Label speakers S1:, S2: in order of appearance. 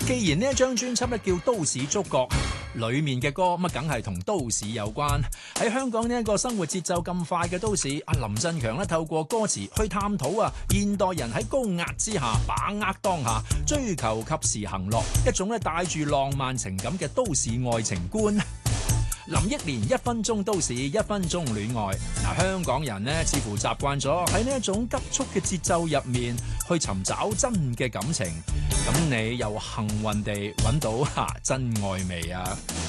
S1: 既然呢一張專輯咧叫《都市觸覺》，裡面嘅歌咁梗係同都市有關。喺香港呢一個生活節奏咁快嘅都市，阿林振強咧透過歌詞去探討現代人喺高壓之下把握當下，追求及時行樂，一種咧帶住浪漫情感嘅都市愛情觀。林憶蓮1分鐘都市1分鐘戀愛。香港人呢似乎習慣咗喺呢一種急速嘅節奏入面去尋找真嘅感情。咁你又幸運地揾到真愛未啊？